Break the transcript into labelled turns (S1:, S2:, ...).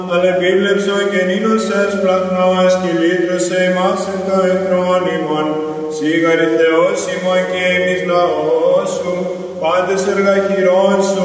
S1: Αλλά επίβλεψον και νήλωσες πλαχνός και λύτρωσε εμάς εν το εχθρόν ημών. Σίγαρη Θεός ημών και εμείς λαός σου, πάντες εργαχειρών σου,